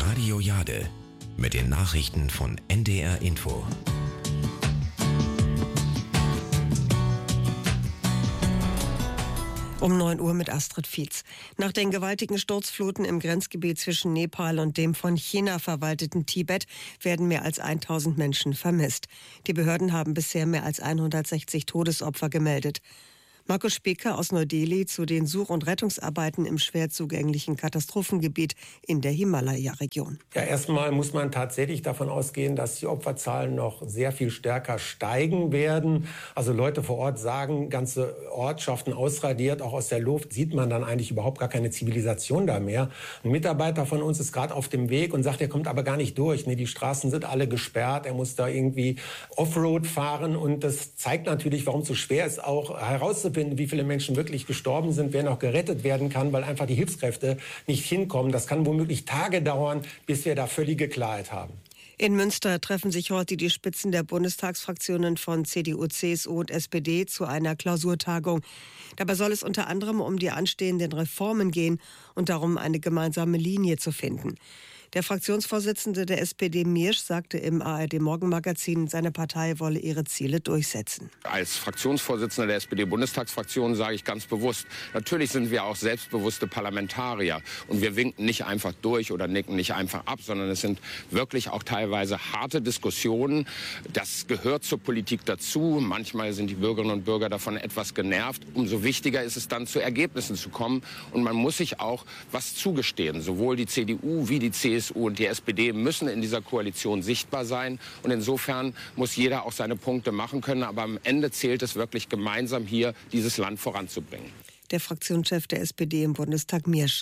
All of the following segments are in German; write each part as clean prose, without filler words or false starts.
Radio Jade mit den Nachrichten von NDR Info. Um 9 Uhr mit Astrid Fietz. Nach den gewaltigen Sturzfluten im Grenzgebiet zwischen Nepal und dem von China verwalteten Tibet werden mehr als 1000 Menschen vermisst. Die Behörden haben bisher mehr als 160 Todesopfer gemeldet. Markus Speker aus Neu-Delhi zu den Such- und Rettungsarbeiten im schwer zugänglichen Katastrophengebiet in der Himalaya-Region. Ja, erstmal muss man tatsächlich davon ausgehen, dass die Opferzahlen noch sehr viel stärker steigen werden. Also Leute vor Ort sagen, ganze Ortschaften ausradiert, auch aus der Luft sieht man dann eigentlich überhaupt gar keine Zivilisation da mehr. Ein Mitarbeiter von uns ist gerade auf dem Weg und sagt, er kommt aber gar nicht durch. Die Straßen sind alle gesperrt, er muss da irgendwie Offroad fahren und das zeigt natürlich, warum es so schwer ist, auch herauszufinden, wie viele Menschen wirklich gestorben sind, wer noch gerettet werden kann, weil einfach die Hilfskräfte nicht hinkommen. Das kann womöglich Tage dauern, bis wir da völlige Klarheit haben. In Münster treffen sich heute die Spitzen der Bundestagsfraktionen von CDU, CSU und SPD zu einer Klausurtagung. Dabei soll es unter anderem um die anstehenden Reformen gehen und darum, eine gemeinsame Linie zu finden. Der Fraktionsvorsitzende der SPD, Miersch, sagte im ARD-Morgenmagazin, seine Partei wolle ihre Ziele durchsetzen. Als Fraktionsvorsitzender der SPD-Bundestagsfraktion sage ich ganz bewusst, natürlich sind wir auch selbstbewusste Parlamentarier. Und wir winken nicht einfach durch oder nicken nicht einfach ab, sondern es sind wirklich auch teilweise harte Diskussionen. Das gehört zur Politik dazu. Manchmal sind die Bürgerinnen und Bürger davon etwas genervt. Umso wichtiger ist es dann, zu Ergebnissen zu kommen. Und man muss sich auch was zugestehen. Sowohl die CDU wie die CSU und die SPD müssen in dieser Koalition sichtbar sein. Und insofern muss jeder auch seine Punkte machen können. Aber am Ende zählt es wirklich, gemeinsam hier dieses Land voranzubringen. Der Fraktionschef der SPD im Bundestag, Miersch.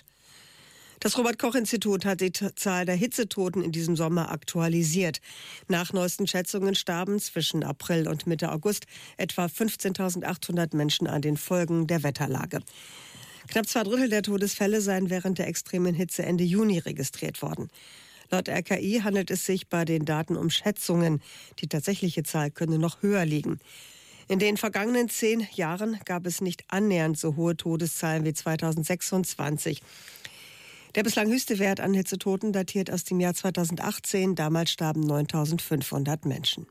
Das Robert-Koch-Institut hat die Zahl der Hitzetoten in diesem Sommer aktualisiert. Nach neuesten Schätzungen starben zwischen April und Mitte August etwa 15.800 Menschen an den Folgen der Wetterlage. Knapp 2/3 der Todesfälle seien während der extremen Hitze Ende Juni registriert worden. Laut RKI handelt es sich bei den Daten um Schätzungen. Die tatsächliche Zahl könne noch höher liegen. In den vergangenen 10 Jahren gab es nicht annähernd so hohe Todeszahlen wie 2026. Der bislang höchste Wert an Hitzetoten datiert aus dem Jahr 2018. Damals starben 9.500 Menschen.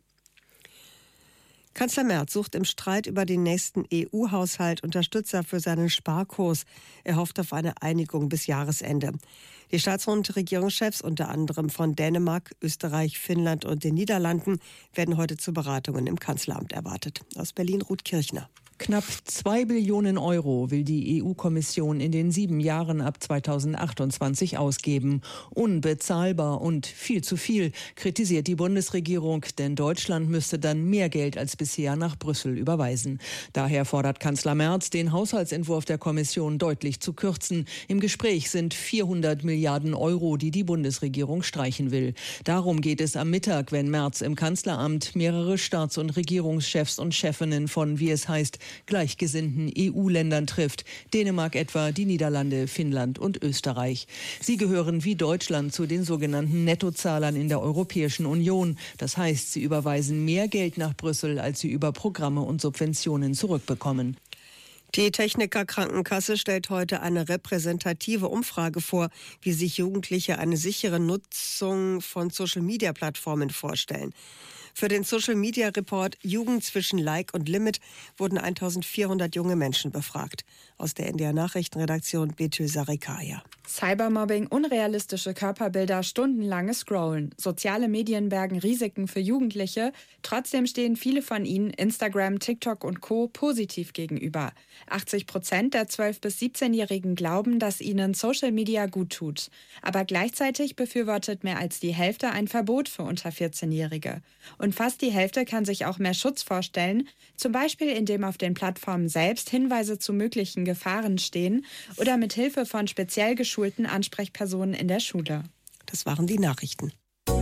Kanzler Merz sucht im Streit über den nächsten EU-Haushalt Unterstützer für seinen Sparkurs. Er hofft auf eine Einigung bis Jahresende. Die Staats- und Regierungschefs, unter anderem von Dänemark, Österreich, Finnland und den Niederlanden, werden heute zu Beratungen im Kanzleramt erwartet. Aus Berlin, Ruth Kirchner. Knapp 2 Billionen Euro will die EU-Kommission in den 7 Jahren ab 2028 ausgeben. Unbezahlbar und viel zu viel, kritisiert die Bundesregierung, denn Deutschland müsste dann mehr Geld als bisher nach Brüssel überweisen. Daher fordert Kanzler Merz, den Haushaltsentwurf der Kommission deutlich zu kürzen. Im Gespräch sind 400 Milliarden Euro, die die Bundesregierung streichen will. Darum geht es am Mittag, wenn Merz im Kanzleramt mehrere Staats- und Regierungschefs und Chefinnen von, wie es heißt, gleichgesinnten EU-Ländern trifft. Dänemark etwa, die Niederlande, Finnland und Österreich. Sie gehören wie Deutschland zu den sogenannten Nettozahlern in der Europäischen Union. Das heißt, sie überweisen mehr Geld nach Brüssel, als sie über Programme und Subventionen zurückbekommen. Die Techniker Krankenkasse stellt heute eine repräsentative Umfrage vor, wie sich Jugendliche eine sichere Nutzung von Social-Media-Plattformen vorstellen. Für den Social-Media-Report Jugend zwischen Like und Limit wurden 1400 junge Menschen befragt. Aus der NDR-Nachrichtenredaktion Betül Sarikaya. Cybermobbing, unrealistische Körperbilder, stundenlanges Scrollen. Soziale Medien bergen Risiken für Jugendliche. Trotzdem stehen viele von ihnen Instagram, TikTok und Co. positiv gegenüber. 80% der 12- bis 17-Jährigen glauben, dass ihnen Social Media gut tut. Aber gleichzeitig befürwortet mehr als die Hälfte ein Verbot für unter 14-Jährige. Und fast die Hälfte kann sich auch mehr Schutz vorstellen, zum Beispiel indem auf den Plattformen selbst Hinweise zu möglichen Gefahren stehen oder mit Hilfe von speziell geschulten Ansprechpersonen in der Schule. Das waren die Nachrichten.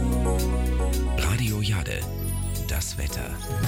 Radio Jade, das Wetter.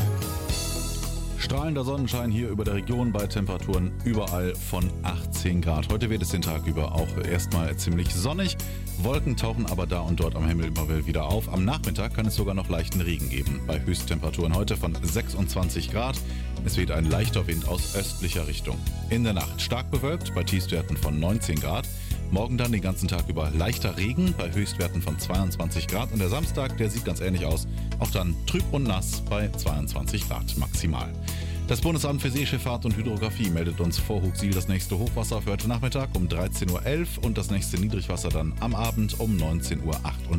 Strahlender Sonnenschein hier über der Region bei Temperaturen überall von 18 Grad. Heute wird es den Tag über auch erstmal ziemlich sonnig. Wolken tauchen aber da und dort am Himmel immer wieder auf. Am Nachmittag kann es sogar noch leichten Regen geben. Bei Höchsttemperaturen heute von 26 Grad. Es weht ein leichter Wind aus östlicher Richtung. In der Nacht stark bewölkt bei Tiefstwerten von 19 Grad. Morgen dann den ganzen Tag über leichter Regen bei Höchstwerten von 22 Grad. Und der Samstag, der sieht ganz ähnlich aus. Auch dann trüb und nass bei 22 Grad maximal. Das Bundesamt für Seeschifffahrt und Hydrographie meldet uns vor Hooksiel das nächste Hochwasser für heute Nachmittag um 13.11 Uhr und das nächste Niedrigwasser dann am Abend um 19.38 Uhr.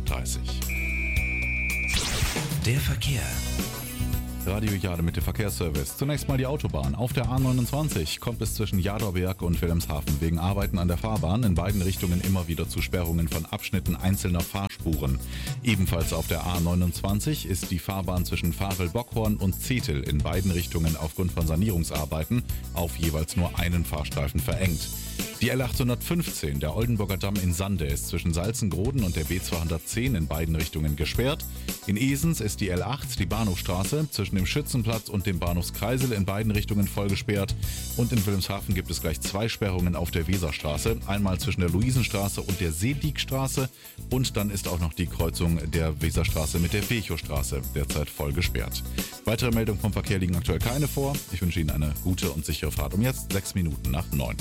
Der Verkehr. Radio Jade mit dem Verkehrsservice. Zunächst mal die Autobahn. Auf der A29 kommt es zwischen Jadorberg und Wilhelmshaven wegen Arbeiten an der Fahrbahn in beiden Richtungen immer wieder zu Sperrungen von Abschnitten einzelner Fahrspuren. Ebenfalls auf der A29 ist die Fahrbahn zwischen Fahrel-Bockhorn und Zetel in beiden Richtungen aufgrund von Sanierungsarbeiten auf jeweils nur einen Fahrstreifen verengt. Die L815, der Oldenburger Damm in Sande, ist zwischen Salzengroden und der B210 in beiden Richtungen gesperrt. In Esens ist die L8, die Bahnhofstraße, zwischen dem Schützenplatz und dem Bahnhofskreisel in beiden Richtungen voll gesperrt. Und in Wilhelmshaven gibt es gleich 2 Sperrungen auf der Weserstraße. Einmal zwischen der Luisenstraße und der Seediekstraße. Und dann ist auch noch die Kreuzung der Weserstraße mit der Fechostraße derzeit voll gesperrt. Weitere Meldungen vom Verkehr liegen aktuell keine vor. Ich wünsche Ihnen eine gute und sichere Fahrt. Um jetzt 6 Minuten nach 9.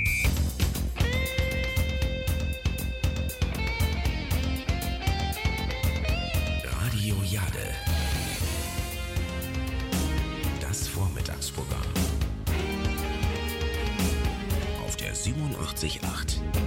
Radio Jade. Das Vormittagsprogramm. Auf der 87.8.